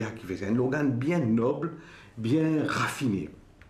qui fait un organe bien noble, bien raffiné.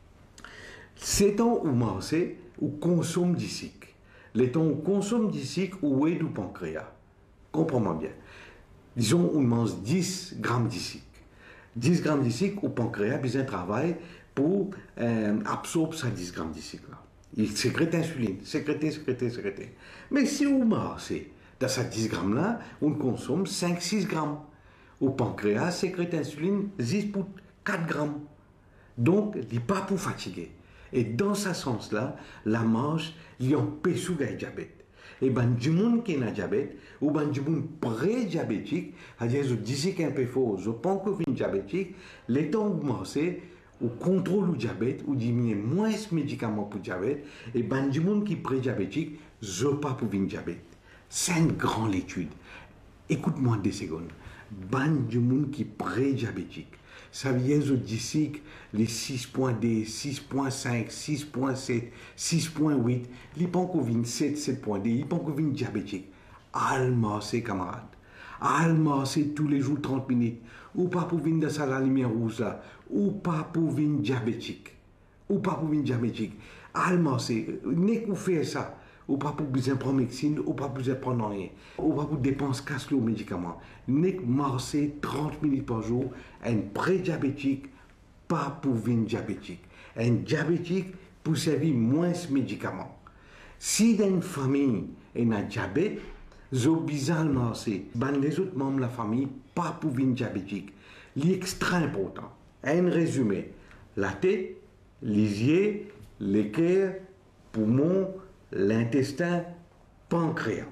C'est temps où manger ou consomme d'ici. Les temps où consomme d'ici ou est du pancréas. Comprends-moi bien. Disons, on mange 10 grammes d'ici. 10 grammes d'ici au pancréas, besoin de travail pour absorber ces 10 grammes d'ici. Il sécrète l'insuline, sécréter. Mais si on mangez dans ces 10 grammes-là, on consomme 5-6 grammes. Au pancréas, sécrète l'insuline 10 pour 4 grammes. Donc, il n'est pas pour fatiguer. Et dans ce sens-là, la marche, il empêche le diabète. Et ben, du monde qui a diabète, ou ben, du monde pré-diabétique, c'est-à-dire, je disais qu'un peu fort, je pense que je diabétique, les temps où marcher, ou contrôle le diabète, ou diminuer moins de médicaments pour le diabète, et ben, du monde qui est pré-diabétique, je ne pas pour le diabète. C'est une grande étude. Écoute-moi 2 secondes. Ben, du monde qui est pré-diabétique. Ça vient d'ici les 6.D, 6.5, 6.7, 6.8, les pancovines 7, 7.D, les pancovines diabétiques. Almasser, camarades. Almasser tous les jours 30 minutes. Ou pas pour venir dans la lumière rouge là. Ou pas pour venir diabétique. Ou pas pour venir diabétique. Almasser. N'est qu'on fait ça. Ou pas pour besoin de prendre médecine, ou pas pour besoin de prendre rien. Ou pas pour dépenser casse le médicament. N'est que marcher 30 minutes par jour, un pré-diabétique, pas pour venir diabétique. Un diabétique pour servir moins de médicaments. Si dans une famille, il y a un diabète, c'est bizarre de marcher. Les autres membres de la famille, pas pour venir diabétique. C'est extra important. Un résumé. La tête, les yeux, les cœurs, poumons, l'intestin, pancréas.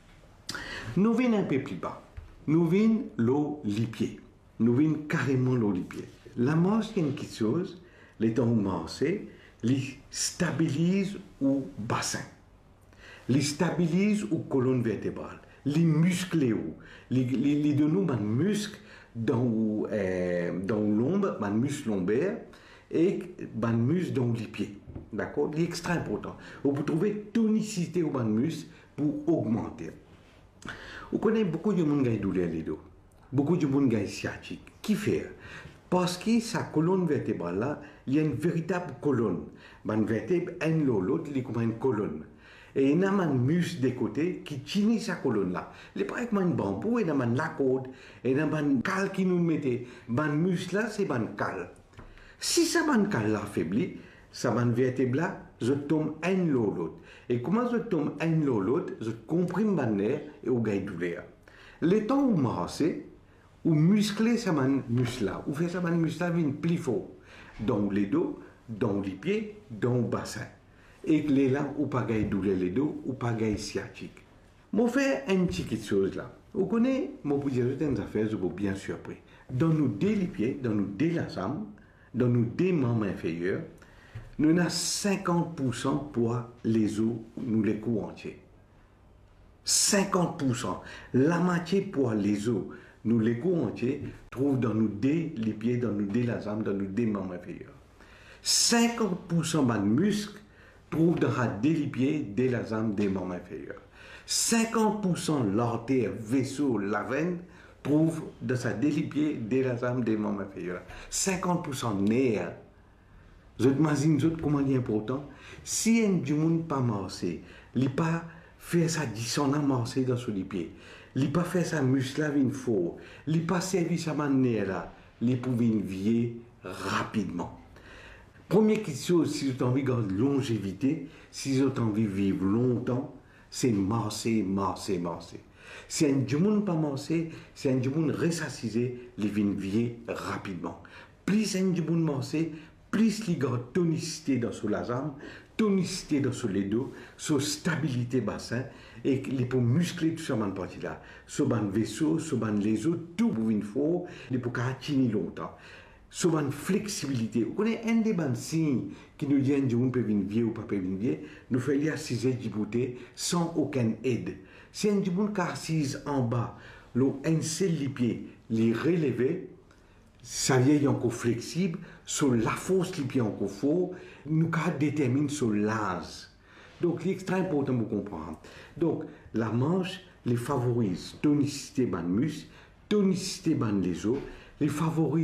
Nous venons un peu plus bas. Nous venons l'eau lipier. Nous venons carrément l'eau lipier. La marche, il y a une petite chose, les temps où marcher, les stabilise au bassin. Les stabilise aux colonnes vertébrales. Les muscles les de nous, les muscles dans l'ombre, les muscles lombaires et les muscles dans les pieds. D'accord? C'est extra important. Vous pouvez trouver tonicité au muscle pour augmenter. Vous connaissez beaucoup de monde qui a douleur les dos. Beaucoup de monde qui a sciatique. Qui fait? Parce que sa colonne vertébrale là, il y a une véritable colonne. Une vertèbre, l'autre, il y a comme une colonne. Et il y a un muscle des côtés qui tient sa colonne là. Il n'y a pas un bambou, il y a la corde, il y a un cal qui nous mettait. Un muscle là, c'est un cal. Si ça cal là affaibli, ça vertèbre là, je tombe un l'autre. Et comment je tombe un l'autre, je comprime mon nerf et au gain douleur. Les temps où marcher, ou muscler ça muscle là, ou faire ça muscle là, vient plus fort. Dans les dos, dans les pieds, dans le bassin. Et que les là, ou pas gain douleur les dos, ou pas gain sciatique. Moi, fais une petite chose là. Vous connaissez, moi, pour dire certaines affaires, je vous bien surpris. Dans nos deux pieds, dans nos deux lasams, dans nos deux membres inférieurs, nous avons 50% pour les os, nous les coups entiers. 50%. La moitié pour les os, nous les coups entiers, trouve dans nos deux les pieds, dans nos deux lasams, dans nos deux membres inférieurs. 50% de muscles trouve dans les pieds, des lasams, des membres inférieurs. 50% l'artère, vaisseau, la veine, trouve dans sa délipier des lasams, des membres inférieurs. 50% nerfs. Je t'imagine comment il est important. Si un du monde pas marché, il n'a pas fait sa dissonance marché dans son pied, il n'a pas fait sa muscle là une fois, il n'a pas servi sa manière là, il peut vieillir rapidement. Première question, si vous avez envie de longévité, si vous avez envie de vivre longtemps, c'est marcher. Si un du monde pas marché, si un du monde ressassisé, il vient vieillir rapidement. Plus un du monde marché, plus il y a tonicité dans son lasam, tonicité dans son dos, son stabilité bassin, et il peut muscler tout ça dans partie là. Sur le vaisseau, sur les os, tout pour une fois, il peut tenir longtemps. Sur une flexibilité. Vous connaissez un des signes qui nous dit que nous peut venir vieux ou pas peut venir vieux, nous faisons les assises d'hypothèse sans aucune aide. Si un monde qui assise en bas, un seul les pieds, les relever, ça vient encore flexible, sur la force les pieds encore fort, nous détermine sur l'âge. Donc, c'est extrêmement important pour comprendre. Donc, la marche les favorise tonicité ban muscle, tonicité ban les os, les favorise